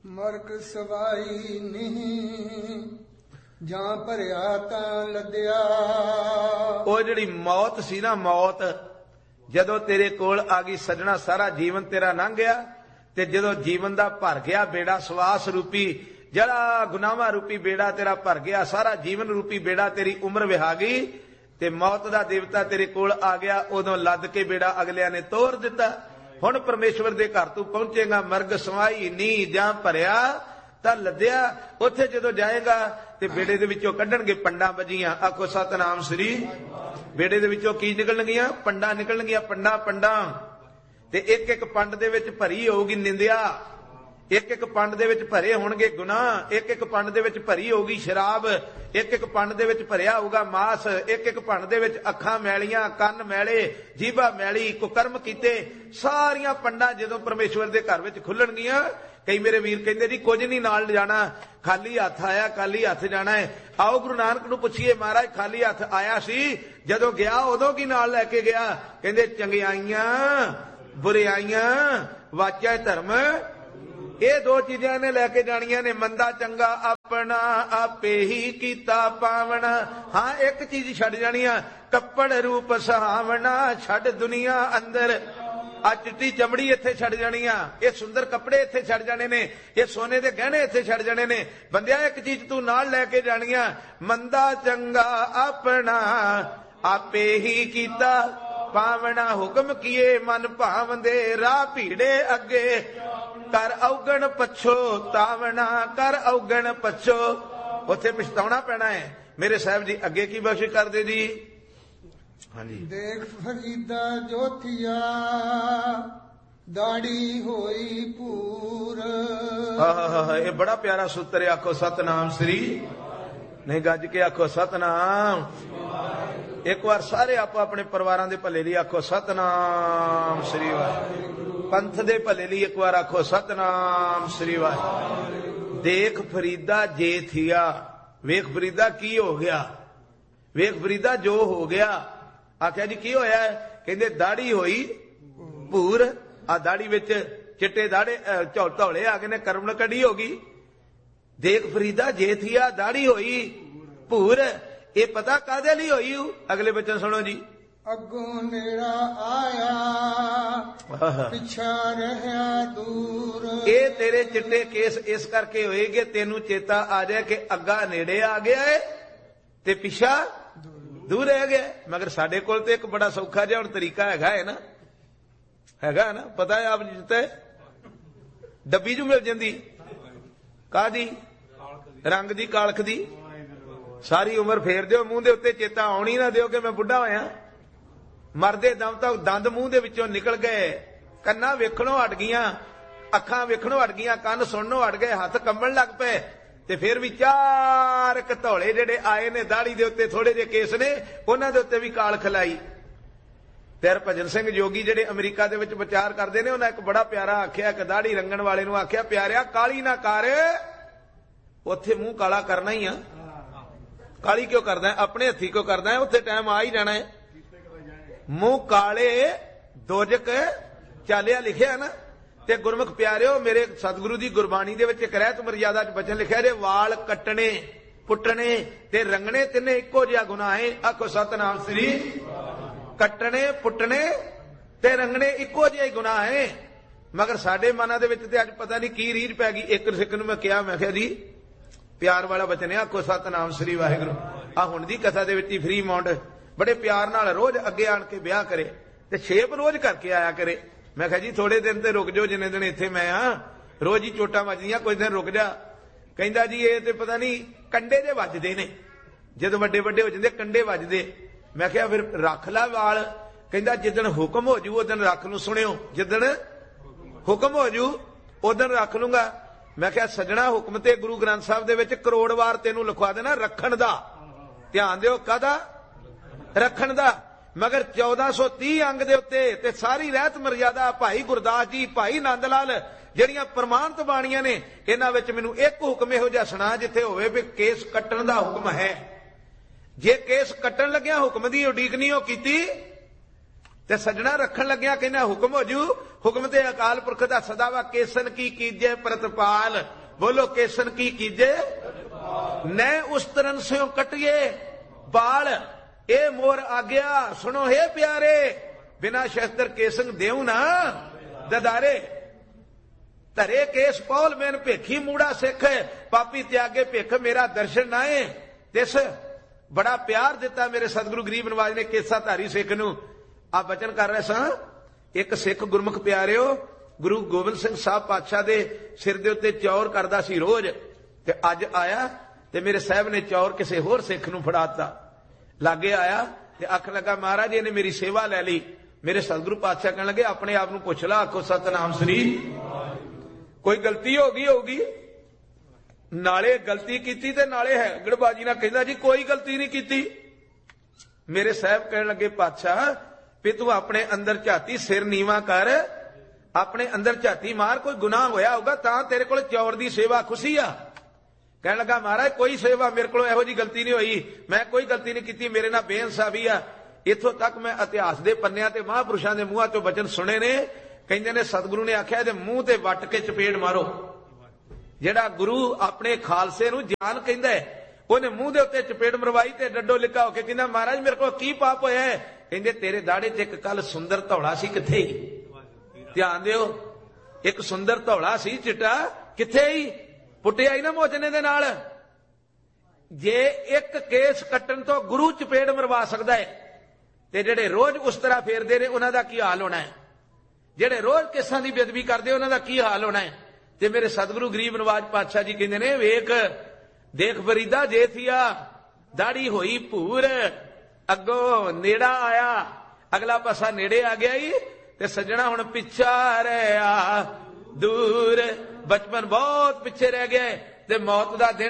ਮਰਗ ਸਵਾਈ ਨਹੀਂ, ਜਾਂ ਭਰਿਆ ਤਾਂ ਲੱਦਿਆ। ਉਹ ਜਿਹੜੀ ਮੌਤ ਸੀ ਨਾ, ਮੌਤ ਜਦੋਂ ਤੇਰੇ ਕੋਲ ਆ ਗਈ ਸੱਜਣਾ, ਸਾਰਾ ਜੀਵਨ ਤੇਰਾ ਲੰਘ ਗਿਆ। ਤੇ ਜਦੋਂ ਜੀਵਨ ਦਾ ਭਰ ਗਿਆ ਬੇੜਾ, ਸਵਾਸ ਰੂਪੀ ਜਿਹੜਾ ਗੁਨਾਹਾਂ ਰੂਪੀ ਬੇੜਾ ਤੇਰਾ ਭਰ ਗਿਆ, ਸਾਰਾ ਜੀਵਨ ਰੂਪੀ ਬੇੜਾ ਤੇਰੀ ਉਮਰ ਵਿਹਾ ਗਈ, ਤੇ ਮੌਤ ਦਾ ਦੇਵਤਾ ਤੇਰੇ ਕੋਲ ਆ ਗਿਆ, ਉਦੋਂ ਲੱਦ ਕੇ ਬੇੜਾ ਅਗਲਿਆਂ ਨੇ ਤੋੜ ਦਿੱਤਾ। ਹੁਣ ਪਰਮੇਸ਼ਵਰ ਦੇ ਘਰ ਤੂੰ ਪਹੁੰਚੇਗਾ, ਮਰਗ ਸਵਾਈ ਨੀ ਜਾਂ ਭਰਿਆ ਤਾਂ ਲੱਦਿਆ। ਉੱਥੇ ਜਦੋਂ ਜਾਏਗਾ ਤੇ ਬੇੜੇ ਦੇ ਵਿੱਚੋਂ ਕੱਢਣਗੇ ਪੰਡਾਂ ਵੱਜੀਆਂ। ਆਖੋ ਸਤਨਾਮ ਸ੍ਰੀ। ਬੇੜੇ ਦੇ ਵਿੱਚੋਂ ਕੀ ਨਿਕਲਣਗੀਆਂ? ਪੰਡਾਂ ਨਿਕਲਣਗੀਆਂ, ਪੰਡਾਂ। ਤੇ ਇੱਕ ਇੱਕ ਪੰਡ ਦੇ ਵਿੱਚ ਭਰੀ ਹੋਊਗੀ ਨਿੰਦਿਆ, ਇੱਕ ਇੱਕ ਪੰਡ ਦੇ ਵਿੱਚ ਭਰੇ ਹੋਣਗੇ ਗੁਨਾਹ, ਇੱਕ ਇੱਕ ਪੰਡ ਦੇ ਵਿੱਚ ਭਰੀ ਹੋਊਗੀ ਸ਼ਰਾਬ, ਇੱਕ ਇੱਕ ਪੰਡ ਦੇ ਵਿੱਚ ਭਰਿਆ ਹੋਊਗਾ ਮਾਸ, ਇੱਕ ਇੱਕ ਪੰਡ ਦੇ ਵਿੱਚ ਅੱਖਾਂ ਮੈਲੀਆਂ, ਕੰਨ ਮੈਲੇ, ਜੀਭਾ ਮੈਲੀ, ਕੁਕਰਮ ਕੀਤੇ। ਸਾਰੀਆਂ ਪੰਡਾਂ ਜਦੋਂ ਪਰਮੇਸ਼ਵਰ ਦੇ ਘਰ ਵਿੱਚ ਖੁੱਲਣਗੀਆਂ। ਕਈ ਮੇਰੇ ਵੀਰ ਕਹਿੰਦੇ ਜੀ ਕੁਝ ਨਹੀਂ ਨਾਲ ਜਾਣਾ, ਖਾਲੀ ਹੱਥ ਆਇਆ, ਖਾਲੀ ਹੱਥ ਜਾਣਾ ਹੈ। ਆਓ ਗੁਰੂ ਨਾਨਕ ਨੂੰ ਪੁੱਛੀਏ, ਮਹਾਰਾਜ ਖਾਲੀ ਹੱਥ ਆਇਆ ਸੀ, ਜਦੋਂ ਗਿਆ ਉਦੋਂ ਕੀ ਨਾਲ ਲੈ ਕੇ ਗਿਆ? ਕਹਿੰਦੇ ਚੰਗਿਆਈਆਂ, ਬੁਰਿਆਈਆਂ, ਵਾਚਾ ਧਰਮ, ਇਹ ਦੋ ਚੀਜ਼ਾਂ ਨੇ ਲੈ ਕੇ ਜਾਣੀਆਂ ਨੇ। ਮੰਦਾ ਚੰਗਾ ਆਪਣਾ ਆਪੇ ਹੀ ਕੀਤਾ ਪਾਵਣਾ। ਹਾਂ, ਇੱਕ ਚੀਜ਼ ਛੱਡ ਜਾਣੀ ਆ, ਕੱਪੜ ਰੂਪ ਸੁਹਾਵਣਾ। ਛੱਡ ਦੁਨੀਆ ਅੰਦਰ ਆ ਚਿੱਟੀ ਚਮੜੀ ਇੱਥੇ ਛੱਡ ਜਾਣੀ ਆ, ਇਹ ਸੁੰਦਰ ਕੱਪੜੇ ਇੱਥੇ ਛੱਡ ਜਾਣੇ ਨੇ, ਇਹ ਸੋਨੇ ਦੇ ਗਹਿਣੇ ਇੱਥੇ ਛੱਡ ਜਾਣੇ ਨੇ। ਬੰਦਿਆ ਇੱਕ ਚੀਜ਼ ਤੂੰ ਨਾਲ ਲੈ ਕੇ ਜਾਣੀ ਆ, ਮੰਦਾ ਚੰਗਾ ਆਪਣਾ ਆਪੇ ਹੀ ਕੀਤਾ ਪਾਵਣਾ। ਹੁਕਮ ਕੀਏ ਮਨ ਭਾਵੰਦੇ, ਰਾਹ ਭੀੜੇ ਅੱਗੇ, ਕਰ ਔਗਣ ਪਛੋ ਤਾਵਣਾ, ਕਰ ਔਗਣ ਪਛੋ। ਉੱਥੇ ਪਛਤਾਉਣਾ ਪੈਣਾ ਹੈ। ਮੇਰੇ ਸਾਹਿਬ ਜੀ ਅੱਗੇ ਕੀ ਬਖਸ਼ਿਸ਼ ਕਰਦੇ ਜੀ? ਹਾਂਜੀ। ਦੇਖ ਫਰੀਦਾ ਜੋਥੀਆ, ਦਾੜੀ ਹੋਈ ਪੂਰ। ਆਹ ਇਹ ਬੜਾ ਪਿਆਰਾ ਸੂਤਰ ਹੈ। ਆਖੋ ਸਤਨਾਮ ਸ੍ਰੀ। ਨਹੀਂ ਗੱਜ ਕੇ ਆਖੋ ਸਤਨਾਮ। ਇੱਕ ਵਾਰ ਸਾਰੇ ਆਪੋ ਆਪਣੇ ਪਰਿਵਾਰਾਂ ਦੇ ਭਲੇ ਲਈ ਆਖੋ ਸਤਨਾਮ ਸ੍ਰੀ ਵਾਹਿਗੁਰੂ। ਪੰਥ ਦੇ ਭਲੇ ਲਈ ਇੱਕ ਵਾਰ ਆਖੋ ਸਤਨਾਮ ਸ੍ਰੀ ਵਾਹਿਗੁਰੂ। ਦੇਖ ਫਰੀਦਾ ਜੇ ਥੀਆ, ਵੇਖ ਫਰੀਦਾ ਕੀ ਹੋ ਗਿਆ, ਵੇਖ ਫਰੀਦਾ ਜੋ ਹੋ ਗਿਆ। ਆਖਿਆ ਜੀ ਕੀ ਹੋਇਆ? ਕਹਿੰਦੇ ਦਾੜੀ ਹੋਈ ਭੂਰ। ਆ ਦਾੜੀ ਵਿੱਚ ਚਿੱਟੇ ਦਾੜੇ ਧੌਲੇ ਆ ਗਏ ਨੇ, ਕਰਮ ਕੱਢੀ ਹੋ ਗਈ। ਦੇਖ ਫਰੀਦਾ ਜੇ ਥੀਆ, ਦਾੜੀ ਹੋਈ ਭੂਰ। ਇਹ ਪਤਾ ਕਾਹਦੇ ਲਈ ਹੋਈ? ਅਗਲੇ ਬਚਨ ਸੁਣੋ ਜੀ। ਅੱਗੋਂ ਨੇੜਾ ਆਇਆ, ਪਿੱਛਾ ਰਹਿਆ ਦੂਰ। ਇਹ ਤੇਰੇ ਚਿੱਟੇ ਕੇਸ ਇਸ ਕਰਕੇ ਹੋਏਗੇ, ਤੈਨੂੰ ਚੇਤਾ ਆ ਜਾਏ ਕਿ ਅੱਗਾ ਨੇੜੇ ਆ ਗਿਆ ਹੈ ਤੇ ਪਿੱਛਾ ਦੂਰ ਰਹਿ ਗਿਆ। ਮਗਰ ਸਾਡੇ ਕੋਲ ਤੇ ਇੱਕ ਬੜਾ ਸੌਖਾ ਜਿਹਾ ਹੁਣ ਤਰੀਕਾ ਹੈਗਾ ਹੈ ਨਾ, ਹੈਗਾ ਨਾ, ਪਤਾ ਹੈ ਆਪ ਜੀ ਤੇ ਡੱਬੀ ਜੂ ਮਿਲ ਜਾਂਦੀ। ਕਾਹਦੀ? ਰੰਗ ਦੀ, ਕਾਲਖ ਦੀ। ਸਾਰੀ ਉਮਰ ਫੇਰ ਦਿਓ ਮੂੰਹ ਦੇ ਉੱਤੇ, ਚੇਤਾ ਆਉਣੀ ਨਾ ਦਿਓ ਕਿ ਮੈਂ ਬੁੱਢਾ ਹੋਇਆ। ਮਰਦੇ ਦਮ ਤੱਕ ਦੰਦ ਮੂੰਹ ਦੇ ਵਿੱਚੋਂ ਨਿਕਲ ਗਏ, ਕੰਨਾਂ ਵੇਖਣੋਂ ਹਟ ਗਈਆਂ, ਅੱਖਾਂ ਵੇਖਣੋਂ ਹਟ ਗਈਆਂ, ਕੰਨ ਸੁਣਨੋਂ ਹਟ ਗਏ, ਹੱਥ ਕੰਬਣ ਲੱਗ ਪਏ। ਤੇ ਫਿਰ ਵੀ ਚਾਰ ਧੌਲੇ ਜਿਹੜੇ ਆਏ ਨੇ ਦਾੜੀ ਦੇ ਉੱਤੇ, ਥੋੜੇ ਜਿਹੇ ਕੇਸ ਨੇ, ਉਹਨਾਂ ਦੇ ਉੱਤੇ ਵੀ ਕਾਲਖ ਲਾਈ। ਤੇ ਹਰਭਜਨ ਸਿੰਘ ਜੋਗੀ ਜਿਹੜੇ ਅਮਰੀਕਾ ਦੇ ਵਿੱਚ ਵਿਚਾਰ ਕਰਦੇ ਨੇ, ਉਹਨਾਂ ਇੱਕ ਬੜਾ ਪਿਆਰਾ ਆਖਿਆ, ਇੱਕ ਦਾੜੀ ਰੰਗਣ ਵਾਲੇ ਨੂੰ ਆਖਿਆ, ਪਿਆਰਿਆ ਕਾਲੀ ਨਾ ਕਰ, ਉੱਥੇ ਮੂੰਹ ਕਾਲਾ ਕਰਨਾ ਹੀ ਆ। ਕਾਲੀ ਕਿਉਂ ਕਰਦਾ? ਆਪਣੇ ਹੱਥੀ ਕਿਉਂ ਕਰਦਾ? ਉੱਥੇ ਟਾਈਮ ਆ ਹੀ ਜਾਣਾ ਹੈ। ਮੂੰਹ ਕਾਲੇ ਦੋਜਕ ਚਾਲਿਆ ਲਿਖਿਆ ਨਾ। ਤੇ ਗੁਰਮੁਖ ਪਿਆਰਿਓ, ਮੇਰੇ ਸਤਿਗੁਰੂ ਦੀ ਗੁਰਬਾਣੀ ਦੇ ਵਿੱਚ ਇੱਕ ਰਹਿਤ ਮਰਜ਼ਾਦਾ ਚ ਬਚਨ ਲਿਖਿਆ ਜੇ, ਵਾਲ ਕੱਟਣੇ, ਪੁੱਟਣੇ ਤੇ ਰੰਗਣੇ ਤਿੰਨੇ ਇੱਕੋ ਜਿਹਾ ਗੁਨਾਹ ਹੈ। ਆਖੋ ਸਤਨਾਮ ਸ੍ਰੀ। ਕੱਟਣੇ, ਪੁੱਟਣੇ ਤੇ ਰੰਗਣੇ ਇੱਕੋ ਜਿਹਾ ਹੀ ਗੁਨਾਹ ਹੈ। ਮਗਰ ਸਾਡੇ ਮਨਾਂ ਦੇ ਵਿੱਚ ਤੇ ਅੱਜ ਪਤਾ ਨਹੀਂ ਕੀ ਰੀਝ ਪੈ ਗਈ। ਇੱਕ ਸਿੱਖ ਨੂੰ ਮੈਂ ਕਿਹਾ, ਮੈਂ ਕਿਹਾ ਜੀ ਪਿਆਰ ਵਾਲਾ ਬਚਨ ਹੈ, ਆਖੋ ਸਤਨਾਮ ਸ੍ਰੀ ਵਾਹਿਗੁਰੂ। ਆ ਹੁਣ ਦੀ ਕਥਾ ਦੇ ਵਿੱਚ ਹੀ ਫਰੀ ਮਾਉਂਟ ਬੜੇ ਪਿਆਰ ਨਾਲ ਰੋਜ਼ ਅੱਗੇ ਆਣ ਕੇ ਵਿਆਹ ਕਰੇ ਤੇ ਛੇਪ ਰੋਜ਼ ਕਰਕੇ ਆਇਆ ਕਰੇ। ਮੈਂ ਕਿਹਾ ਜੀ ਥੋੜੇ ਦਿਨ ਤੇ ਰੁਕ ਜਾਓ, ਜਿੰਨੇ ਦਿਨ ਇੱਥੇ ਮੈਂ ਆ, ਰੋਜ਼ ਹੀ ਚੋਟਾਂ ਵੱਜਦੀਆਂ, ਕੁਝ ਦਿਨ ਰੁਕ ਜਾ। ਕਹਿੰਦਾ ਜੀ ਇਹ ਤੇ ਪਤਾ ਨਹੀਂ ਕੰਡੇ ਦੇ ਵੱਜਦੇ ਨੇ, ਜਦੋਂ ਵੱਡੇ ਵੱਡੇ ਹੋ ਜਾਂਦੇ ਕੰਡੇ ਵੱਜਦੇ। ਮੈਂ ਕਿਹਾ ਫਿਰ ਰੱਖ ਲੈ ਵਾਲ। ਕਹਿੰਦਾ ਜਿੱਦਣ ਹੁਕਮ ਹੋ ਜੂ ਉਦਣ ਰੱਖ ਲੂ। ਸੁਣਿਓ, ਜਿੱਦਣ ਹੁਕਮ ਹੋ ਜੂ ਉਦਣ ਰੱਖ ਲੂੰਗਾ। ਮੈਂ ਕਿਹਾ ਸੱਜਣਾ, ਹੁਕਮ ਤੇ ਗੁਰੂ ਗ੍ਰੰਥ ਸਾਹਿਬ ਦੇ ਵਿੱਚ ਕਰੋੜ ਵਾਰ ਤੈਨੂੰ ਲਿਖਵਾ ਦੇਣਾ ਰੱਖਣ ਦਾ। ਧਿਆਨ ਦਿਓ, ਕਾਹਦਾ? ਰੱਖਣ ਦਾ। ਮਗਰ 1430 ਅੰਗ ਦੇ ਉੱਤੇ ਤੇ ਸਾਰੀ ਰਹਿਤ ਮਰਜ਼ਾਦਾ ਭਾਈ ਗੁਰਦਾਸ ਜੀ, ਭਾਈ ਨੰਦ ਲਾਲ, ਜਿਹੜੀਆਂ ਪ੍ਰਮਾਣਿਤ ਬਾਣੀਆਂ ਨੇ, ਇਹਨਾਂ ਵਿੱਚ ਮੈਨੂੰ ਇੱਕ ਹੁਕਮ ਇਹੋ ਜਿਹਾ ਸੁਣਾ ਜਿੱਥੇ ਹੋਵੇ ਵੀ ਕੇਸ ਕੱਟਣ ਦਾ ਹੁਕਮ ਹੈ। ਜੇ ਕੇਸ ਕੱਟਣ ਲੱਗਿਆ ਹੁਕਮ ਦੀ ਉਡੀਕ ਨਹੀਂ ਉਹ ਕੀਤੀ, ਤੇ ਸੱਜਣਾ ਰੱਖਣ ਲੱਗਿਆ ਕਹਿੰਦਾ ਹੁਕਮ ਹੋ ਜੂ। ਹੁਕਮ ਤੇ ਅਕਾਲ ਪੁਰਖ ਦਾ ਸਦਾ ਵਾ, ਕੇਸਨ ਕੀ ਕੀਜੇ ਪ੍ਰਤਪਾਲ। बोलो केसन की कीजे न उस्तरन स्यों कटिए बाल ए मोर आज्ञा सुनो हे प्यारे बिना शस्त्र केसन देऊ ना ददारे धरे केस पौल मैन भेखी मूड़ा सिख पापी त्यागे भिख मेरा दर्शन नाए तिस बड़ा प्यार दिता मेरे सतगुरु गरीब नवाज ने केसाधारी सिख नूं आ बचन कर रहे सां एक सिख गुरमुख प्यारिओ गुरु गोबिंद सिंह साहब पातशाह दे सिर दे उत्ते चौर करदा सी रोज ते अज आया ते मेरे साहब ने चौर किसी होर सिख नूं फड़ाता लागे आया ते आख लगा महाराज इहने मेरी सेवा लै ली मेरे सतगुरु पातशाह कहण लगे अपने आप नूं पुछ ला आखो सतनाम श्री कोई गलती होगी नाले गलती कीती ते नाले है गड़बाजी ना कहंदा जी कोई गलती नहीं कीती मेरे साहब कहण लगे पातशाह भी तू अपने अंदर झाती सिर नीवा कर अपने अंदर झाती मार कोई गुनाह होया होगा तां तेरे कोल चौर दी सेवा खुशी आ कहण लगा महाराज कोई सेवा मेरे को इहो जी गलती नहीं हुई मैं कोई गलती नहीं की मेरे नाल बेइंसाफी आ इथों तक मैं इतिहास के पन्नियां ते महापुरुषों के मूहां चों वचन सुने ने कहंदे ने सतगुरु ने आख्या इहदे मूंह ते वट के चपेड़ मारो जिहड़ा गुरु अपने खालसे नूं जान कहंदा है ਉਹਨੇ ਮੂੰਹ ਦੇ ਉੱਤੇ ਚਪੇੜ ਮਰਵਾਈ ਤੇ ਡੱਡੋ ਲਿਕਾ ਹੋ ਕੇ ਕਹਿੰਦਾ ਮਹਾਰਾਜ ਮੇਰੇ ਕੋਲ ਕੀ ਪਾਪ ਹੋਇਆ ਹੈ ਕਹਿੰਦੇ ਤੇਰੇ ਦਾੜੇ 'ਚ ਇੱਕ ਕੱਲ ਸੁੰਦਰ ਧੌਲਾ ਸੀ ਕਿੱਥੇ ਹੀ ਧਿਆਨ ਦਿਓ ਇੱਕ ਸੁੰਦਰ ਧੌਲਾ ਸੀ ਚਿੱਟਾ ਕਿੱਥੇ ਹੀ ਪੁੱਟਿਆ ਹੀ ਨਾ ਮੋਚਨੇ ਦੇ ਨਾਲ ਜੇ ਇੱਕ ਕੇਸ ਕੱਟਣ ਤੋਂ ਗੁਰੂ ਚਪੇੜ ਮਰਵਾ ਸਕਦਾ ਹੈ ਤੇ ਜਿਹੜੇ ਰੋਜ਼ ਉਸ ਤਰ੍ਹਾਂ ਫੇਰਦੇ ਨੇ ਉਹਨਾਂ ਦਾ ਕੀ ਹਾਲ ਹੋਣਾ ਹੈ ਜਿਹੜੇ ਰੋਜ਼ ਕੇਸਾਂ ਦੀ ਬੇਅਦਬੀ ਕਰਦੇ ਉਹਨਾਂ ਦਾ ਕੀ ਹਾਲ ਹੋਣਾ ਹੈ ਤੇ ਮੇਰੇ ਸਤਿਗੁਰੂ ਗਰੀਬ ਨਵਾਜ ਪਾਤਸ਼ਾਹ ਜੀ ਕਹਿੰਦੇ ਨੇ ਵੇਖ देख फरीदा जे थिया दाढ़ी होई भूर अगो नेड़ा आया अगला पासा नेड़े आ गया ही ते सजना हुण पिछा रहा दूर बचपन बहुत पिछे रह गया ते मौत दा दिन